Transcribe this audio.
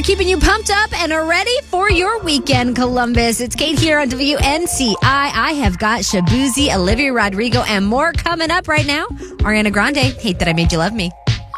keeping you pumped up and are ready for your weekend, Columbus. It's Kate here on WNCI. I have got Shabuzi, Olivia Rodrigo, and more coming up right now. Ariana Grande, Hate That I Made You Love Me.